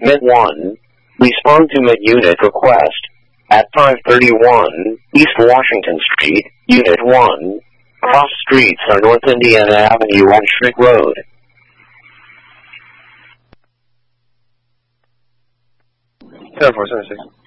Mid 1. Respond to Mid Unit request at 531 East Washington Street, Unit 1. Cross streets are North Indiana Avenue and Schmidt Road. 7476.